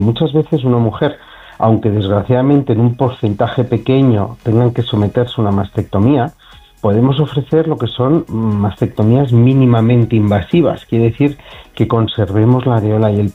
Muchas veces una mujer, aunque desgraciadamente en un porcentaje pequeño tengan que someterse a una mastectomía, podemos ofrecer lo que son mastectomías mínimamente invasivas, quiere decir que conservemos la areola y el